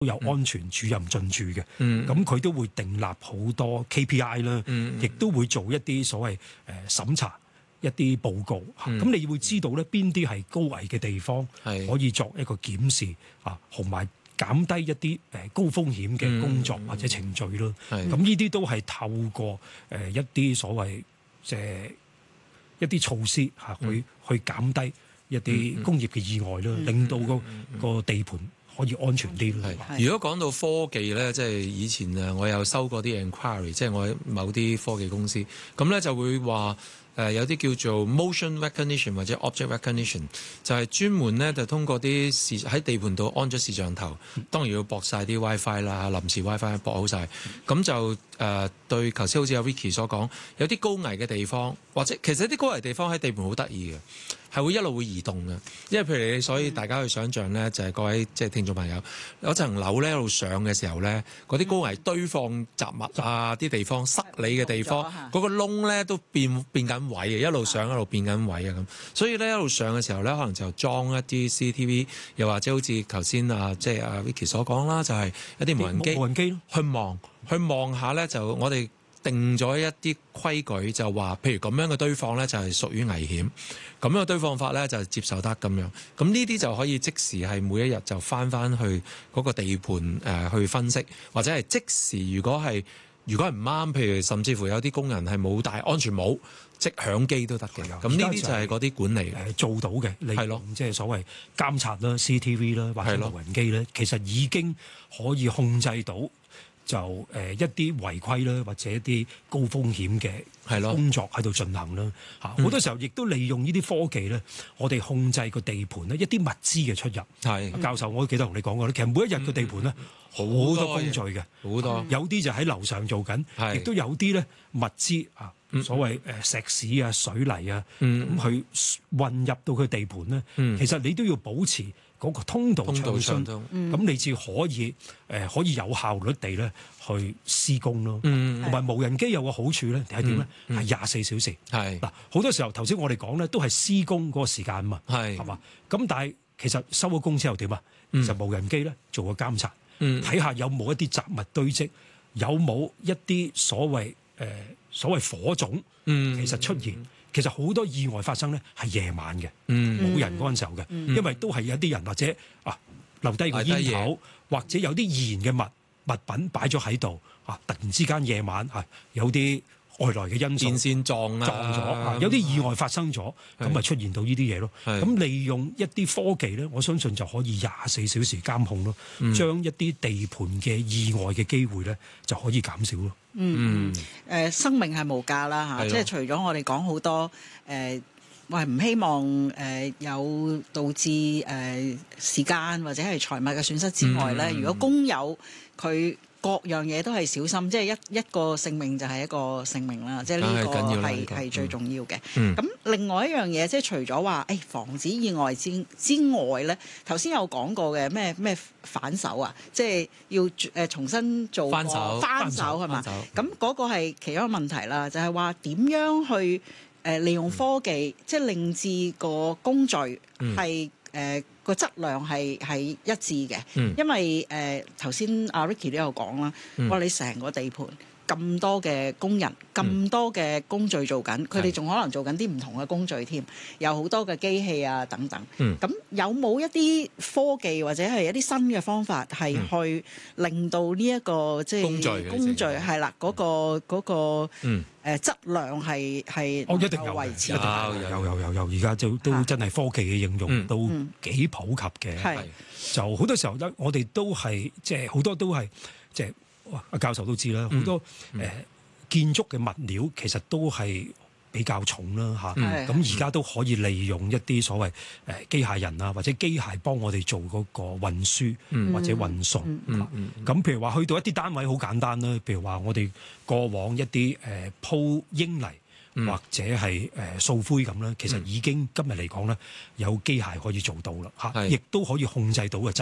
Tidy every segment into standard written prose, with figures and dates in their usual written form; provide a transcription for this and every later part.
有安全主任進駐嘅，咁佢都會訂立好多 KPI 啦，亦都會做一啲所謂審查一啲報告，咁你會知道咧邊啲係高危嘅地方，可以作一個檢視啊，同埋減低一啲高風險嘅工作或者程序咯。咁呢啲都係透過一啲所謂一啲措施嚇，去減低一啲工業嘅意外啦，令到個地盤可以安全啲。 如果講到科技咧，即係以前我有收過啲 enquiry， 即係我某啲科技公司，咁咧就會話有啲叫做 motion recognition 或者 object recognition， 就係專門咧就通過啲喺地盤度安咗攝像頭，當然要駁晒啲 WiFi 啦，臨時 WiFi 駁好晒，咁就對頭先好似阿 Vicky 所講，有啲高危嘅地方，或者其實啲高危地方喺地盤好得意嘅。係會一路會移動嘅，因為譬如你，所以大家去想像咧，就係各位即係聽眾朋友，有層樓咧一路上嘅時候咧，嗰啲高危堆放雜物啊，啲地方塞你嘅地方，嗰個窿咧都變緊位嘅，一路上一路變緊位啊咁。所以咧一路上嘅時候咧，可能就裝一啲 CCTV， 又或者好似頭先即係阿 Vicky 所講啦，就係一啲無人機去望下咧，就我哋定咗一啲規矩，就話譬如咁樣嘅堆放咧就係屬於危險，咁樣嘅堆放法咧就接受得咁樣。咁呢啲就可以即時係每一日就翻去嗰個地盤去分析，或者係即時如果係唔啱，譬如甚至乎有啲工人係冇戴安全帽，即響機都得嘅。咁呢啲就係嗰啲管理做到嘅，係咯，即係所謂監察啦、CCTV 啦或者無人機咧，其實已經可以控制到。就一啲違規啦，或者一啲高風險嘅工作喺度進行啦。好多時候亦都利用呢啲科技咧，我哋控制個地盤咧一啲物資嘅出入。教授，我都記得同你講過咧，其實每一日個地盤咧好多工序嘅，好多有啲就喺樓上做緊，亦都有啲咧物資啊，所謂石屎啊、水泥啊，咁去運入到佢地盤咧，其實你都要保持嗰個通道暢順，咁你至可以有效率地咧去施工咯。同埋無人機有個好處咧係點咧？係24小時。嗱，好多時候頭先我哋講咧都係施工嗰個時間嘛，係嘛？咁但係其實收咗工之後點啊？其實無人機咧做個監察，睇下有冇一啲雜物堆積，有冇一啲所謂火種其實出現。其實好多意外發生咧係夜晚嘅，冇人嗰陣時候嘅，因為都係有啲人或者留低個煙頭，或者有啲燃嘅物品擺咗喺度，突然之間夜晚有啲外來嘅因素，電線撞咗，有啲意外發生咗，咁咪出現到呢啲嘢咯。咁利用一啲科技咧，我相信就可以24小時監控咯，將一啲地盤嘅意外嘅機會咧就可以減少咯。 生命係無價啦嚇，即係除咗我哋講好多唔希望有導致時間或者係財物嘅損失之外咧，如果工友佢各樣嘢都係小心，即係一個性命就係一個性命啦，即係呢個係最重要嘅。咁另外一樣嘢，即係除咗話防止意外之外咧，頭先有講過嘅咩反手啊，即係要重新做翻手係嘛？咁嗰個係其中一個問題啦，就係話點樣去利用科技，即係令至個工序係個質量係一致嘅，因為頭先阿 Ricky 都有講啦，話你成個地盤咁多嘅工人，咁多嘅工序做緊，佢哋仲可能做緊啲唔同嘅工序添，有好多嘅機器啊等等。咁有冇一啲科技或者係一啲新嘅方法係去令到呢一個即係工序係啦嗰個質量係一定有維持，有，而家都真係科技嘅應用都幾普及嘅。就好多時候咧，我哋都係即係好多都係即係阿教授都知啦，好多建築嘅物料其實都係比較重啦嚇。咁而家都可以利用一啲所謂機械人啊，或者機械幫我哋做嗰個運輸或者運送。咁譬如話去到一啲單位好簡單啦，譬如話我哋過往一啲鋪英泥或者係掃灰咁啦，其實已經今日嚟講咧有機械可以做到啦嚇，亦都可以控制到個質量。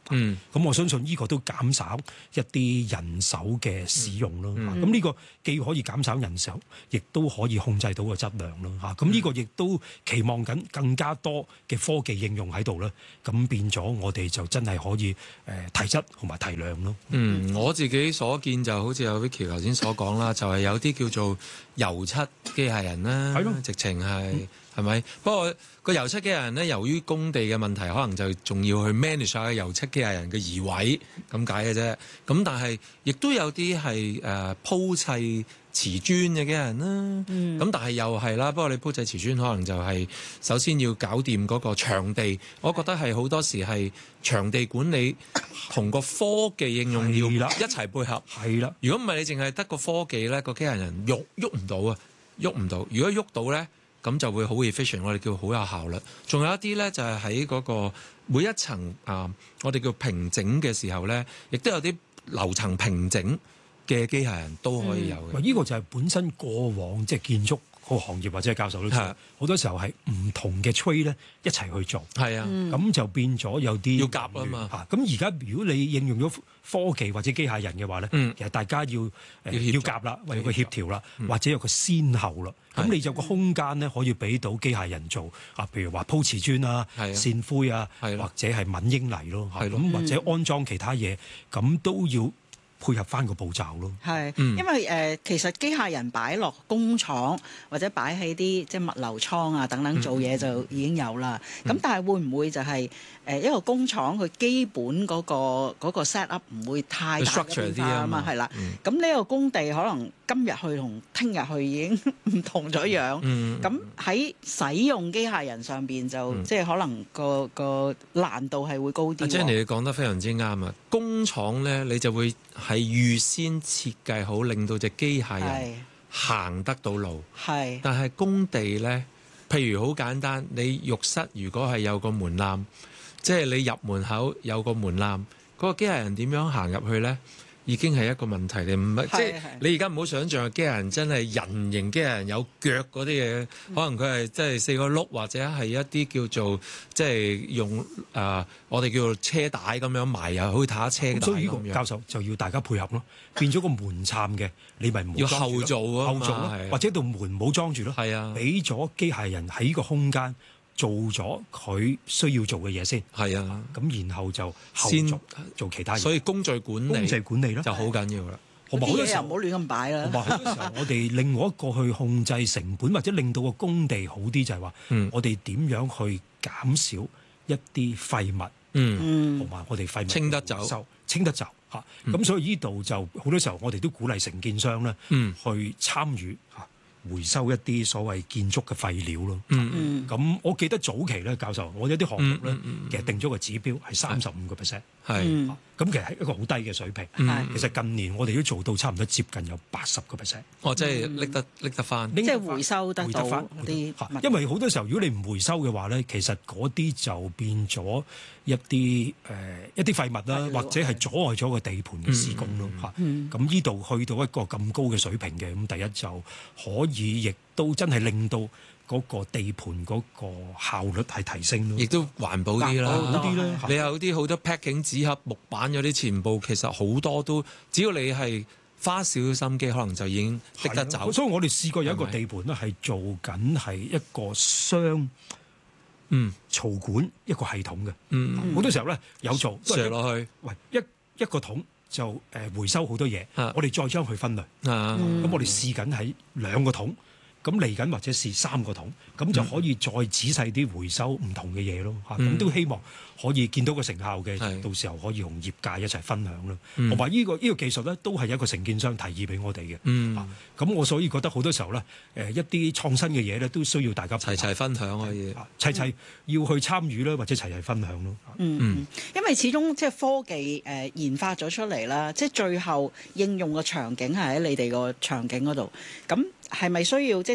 咁我相信呢個都減少一啲人手嘅使用咯。咁呢個既可以減少人手，亦都可以控制到個質量咯。咁呢個亦都期望緊更加多嘅科技應用喺度啦。咁變咗我哋就真係可以提質同埋提量咯。 我自己所見就好似阿 Vicky 頭先所講啦，就係有啲叫做油漆機械人啦，直情係咪？不過個油漆機械人咧，由於工地嘅問題，可能就仲要去 manage 下油漆機械人嘅移位咁解嘅啫。咁但係亦都有啲係鋪砌瓷磚嘅機械人啦。咁但係又係啦，不過你鋪砌瓷磚可能就係首先要搞掂嗰個場地。我覺得係好多時係場地管理同個科技應用要一齊配合。 係啦， 如果唔係你淨係得個科技咧，個機械人喐唔到啊，喐唔到。如果喐到咧，咁就會好 efficient，我哋叫好有效率。仲有一啲咧，就係喺嗰個每一層我哋叫平整嘅時候咧，亦都有啲樓層平整嘅機械人都可以有嘅。 呢個就係本身過往即係建築個行業或者係教授都做，好多時候係唔同嘅 trade 咧一齊去做。 係啊， 咁就變咗有啲要夾啊嘛。 咁而家如果你應用咗科技或者機械人嘅話咧，其實大家要夾啦，或者個協調啦，或者有個先後啦。咁你就有個空間咧，可以俾到機械人做譬如話鋪瓷磚啊、線灰啊，或者係抿英泥咯，咁或者安裝其他嘢，咁都要配合翻個步驟咯。 係，因為其實機械人擺落工廠或者擺喺啲即係物流倉啊等等做嘢就已經有啦。咁但係會唔會就係一個工廠佢基本嗰個 set up 唔會太大嘅變化啊嘛？係啦。咁呢個工地可能今日去同聽日去已經唔同咗樣。咁喺使用機械人上邊就即係可能個難度係會高啲。 Jenny 你講得非常之啱啊！工廠咧你就會係預先設計好，令到隻機械人行得到路。係，但係工地咧，譬如好簡單，你浴室如果係有個門檻，即係你入門口有個門檻，嗰個機械人點樣行入去咧？已經係一個問題，你唔係即係你而家唔好想象機械人真係人形機械人有腳嗰啲嘢，可能佢係即係4個轆或者係一啲叫做即係用我哋叫做車帶咁樣埋入，好似踏車帶咁樣。 所以呢個教授就要大家配合咯，變咗個門檻嘅，你咪唔好要後做啊嘛，或者道門唔好裝住咯，俾咗機械人喺個空間做咗佢需要做嘅嘢先， 係啊， 咁然後就後續做其他嘢。 所以工序管理咧就好緊要啦。 啲嘢又唔好亂咁擺啦。 好多時候我哋另外一個去控制成本或者令到個工地好啲，就係話我哋點樣去減少一啲廢物，同埋我哋廢物清得走嚇。咁所以呢度就好多時候我哋都鼓勵承建商咧去參與回收一啲所謂建築嘅廢料咯。咁我記得早期咧，教授，我有啲項目咧，其實定咗個指標係35%。係。咁其實係一個好低嘅水平。其實近年我哋都做到差唔多接近有80%。 即係拎得翻， 即係回收得到啲。 因為好多時候，如果你唔回收嘅話咧，其實嗰啲就變咗一啲廢物啦，或者係阻礙咗個地盤嘅施工咯。咁呢度去到一個咁高嘅水平嘅，咁第一就可以，亦都真係令到嗰個地盤嗰個效率係提升咯， 亦都環保啲啦。 你有啲好多 packing 紙盒、木板嗰啲全部，其實好多都只要你係花少少心機，可能就已經拎得走。 所以我哋試過有一個地盤咧，係做緊係一個雙槽管一個系統嘅。好多時候咧有做射落去， 一個桶就回收好多嘢，我哋再將佢分類。咁我哋試緊喺2個桶。咁嚟緊或者是3個桶，咁就可以再仔細啲回收唔同嘅嘢咯。咁都希望可以見到個成效嘅，到時候可以同業界一齊分享咯。同埋呢個技術咧，都係一個承建商提議俾我哋嘅。咁我所以覺得好多時候咧，一啲創新嘅嘢咧，都需要大家齊分享可以， 齊要去參與啦，或者齊分享咯。 因為始終即係科技研發咗出嚟啦，即係最後應用嘅場景係喺你哋個場景嗰度。咁係咪需要即係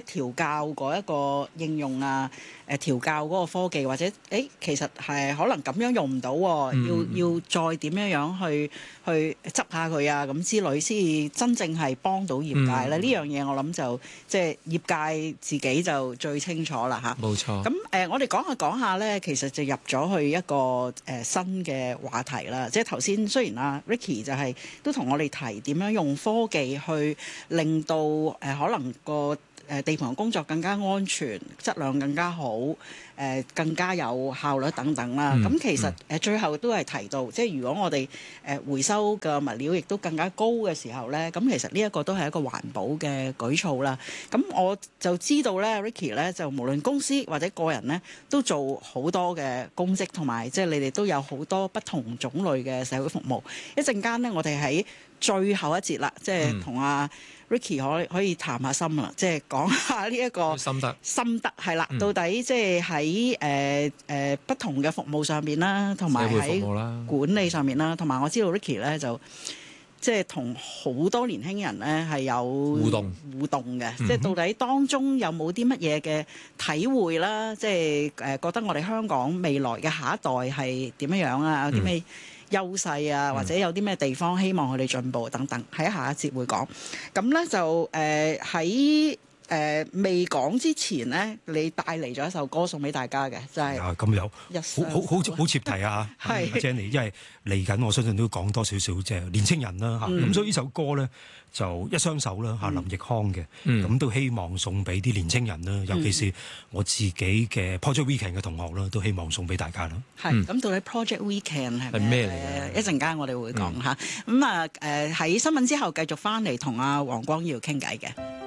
係調教嗰一個應用啊，調教嗰個科技，或者其實係可能咁樣用唔到喎，要再點樣去執下佢啊咁之類，先至真正係幫到業界咧。呢樣嘢我諗就即係業界自己就最清楚啦嚇。 冇錯。 咁我哋講下咧，其實就入咗去一個新嘅話題啦。即係頭先雖然啊 Ricky 就係都同我哋提點樣用科技去令到可能個地盤工作更加安全、質量更加好、更加有效率等等啦。咁其實最後都係提到，即係如果我哋回收嘅物料亦都更加高嘅時候咧，咁其實呢一個都係一個環保嘅舉措啦。咁我就知道咧 ，Ricky 咧就無論公司或者個人咧，都做好多嘅公職，同埋即係你哋都有好多不同種類嘅社會服務。一陣間咧，我哋喺最後一節啦，即係同阿Ricky 可以談下心啦，即係講下呢一個心得係啦，到底即係喺不同嘅服務上面啦，同埋喺管理上面啦，同埋我知道 Ricky 咧就即係同好多年輕人咧係有互動嘅，即係到底當中有冇啲乜嘢嘅體會啦？即係覺得我哋香港未來嘅下一代係點樣啊？有啲咩優勢啊，或者有啲咩地方希望佢哋進步等等，喺下一節會講。咁咧就喺未講之前咧，你帶嚟咗一首歌送俾大家嘅，就係咁有好切題啊，Jenny，因為嚟緊我相信都講多少少即係年青人啦嚇，咁所以呢首歌咧就一雙手啦嚇，林奕匡嘅，咁都希望送俾啲年青人啦，尤其是我自己嘅 Project Weekend 嘅同學啦，都希望送俾大家啦。 係咁，到底 Project Weekend 係咩嚟？一陣間我哋會講嚇。咁喺新聞之後繼續翻嚟同阿黃光耀傾偈嘅。